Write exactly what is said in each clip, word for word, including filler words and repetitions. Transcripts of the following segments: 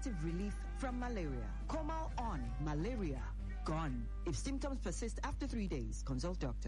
effective relief from malaria. Comal on malaria gone. If symptoms persist after three days, consult doctor.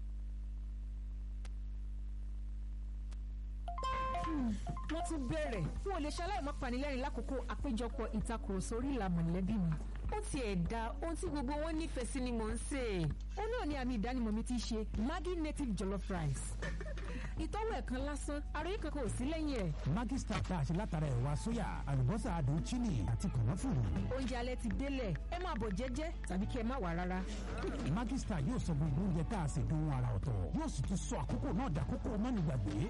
Wọ́n ti bẹ̀rẹ̀ fún olè ṣaláì má panilẹ́rìn lákòókò àpéjọpọ̀ ìtakùrọ̀sọ orí ìlà mọ̀lẹ́bí mi. Ó ti ẹ̀dá ohun tí gbogbo wọn nífẹ̀ẹ́ sí ni mò ń sè. Ó náà ni àmì ìdánimọ̀ mi ti ṣe Maggi native jollof rice. Ìtọ́wò ẹ̀kan lásán, ara yìí kankan ò sí lẹ́yìn ẹ̀. Maggi star tá a ṣe látara ẹ̀wà sóyà, àlùbọ́sà adùn chili àti kànáfùrù. Oúnjẹ alẹ́ ti délẹ̀, ẹ máa bọ̀ jẹ́jẹ́ tàbí kí ẹ má wà rárá. Maggi star yóò sọ gbogbo oúnjẹ tá a ṣe dùn ara ọ̀tọ̀. Yóò sì tún sọ àkókò náà dàkókò mọ́nìgbàgbé.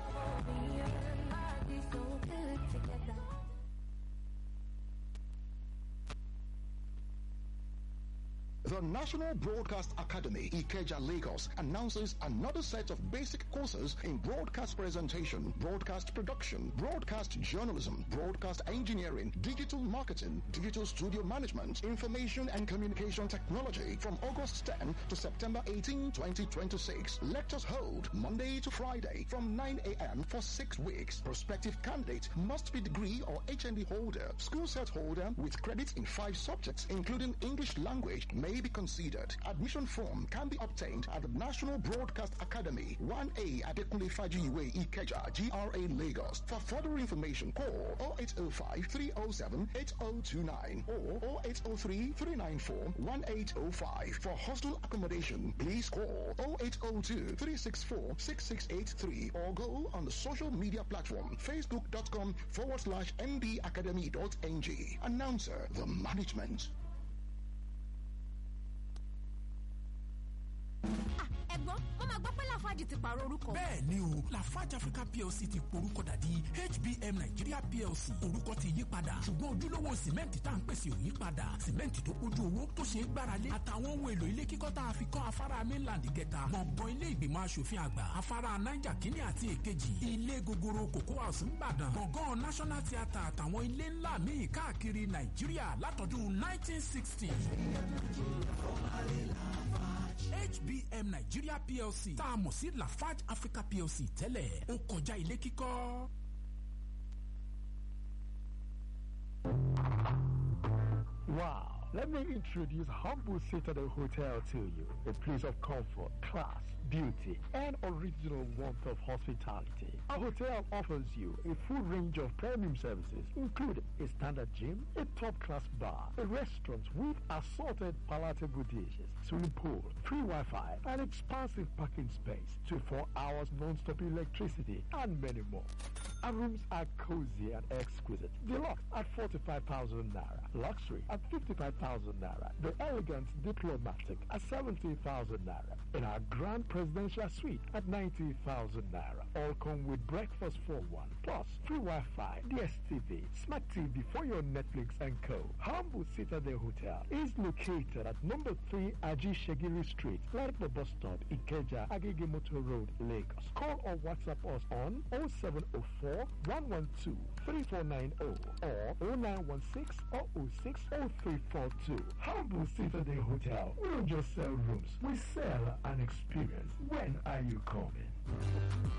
The National Broadcast Academy, Ikeja, Lagos, announces another set of basic courses in broadcast presentation, broadcast production, broadcast journalism, broadcast engineering, digital marketing, digital studio management, information and communication technology from August tenth to September eighteenth, twenty twenty-six. Lectures hold Monday to Friday from nine a m for six weeks. Prospective candidate must be degree or H N D holder, school set holder with credits in five subjects, including English language, may be considered. Admission form can be obtained at the National Broadcast Academy, one A Adekunle Fajiwe Ikeja, G R A Lagos. For further information, call oh eight oh five, three oh seven, eight oh two nine or oh eight oh three, three nine four, one eight oh five. For hostel accommodation, please call oh eight oh two, three six four, six six eight three or go on the social media platform facebook.com forward slash mbacademy.ng. Announcer, the management. Ẹ̀gbọ́n, mo máa gbọ́ pé Lafarge ti pààrọ̀ orúkọ. Bẹ́ẹ̀ ni o, Lafarge Africa P L C ti porúkọ dà di H B M Nigeria P L C. Orúkọ ti yí padà, ṣùgbọ́n ojúlówó sìmẹ́ǹtì tá à ń pèsè ò yí padà. Sìmẹ́ǹtì tó kójú owó tó ṣe é gbáralé àtàwọn ohun èlò ilé kíkọ́ tá a fi kọ́ afárá mainland kẹta. Gbọ̀ngàn ilé ìgbìmọ̀ aṣòfin àgbà, afárá Niger kínní àti èkejì. Ilé gogoro Cocoa House ńbàdàn. Gbọ̀ngàn National Theatre àtàwọn ilé ńlá míì káàkiri Nàìjíríà látọdún nineteen sixty. H B M Nigeria P L C tá a mọ̀ sí Lafarge Africa P L C tẹ́lẹ̀ ó kọjá ilé kíkọ́. Wow. Let me introduce Humble Citadel Hotel to you, a place of comfort, class, beauty, and original warmth of hospitality. Our hotel offers you a full range of premium services, including a standard gym, a top-class bar, a restaurant with assorted palatable dishes, swimming pool, free Wi-Fi, an expansive parking space, twenty-four hours non-stop electricity, and many more. Our rooms are cozy and exquisite. Deluxe at forty-five thousand naira, luxury at fifty-five thousand naira, the elegant diplomatic at seventy thousand naira, and our grand presidential suite at ninety thousand naira. All come with breakfast for one, plus free Wi-Fi, D S T V, smart T V for your Netflix and co. Humble Citadel Hotel is located at number three Aji Shegiri Street, Laripo Bus Stop, Ikeja, Agege Motor Road, Lagos. Call or WhatsApp us on oh seven oh four, one one two, three four nine oh or oh nine one six, oh oh six, oh three four two. Humble Citadel Hotel. We don't just sell rooms, we sell an experience. When are you coming?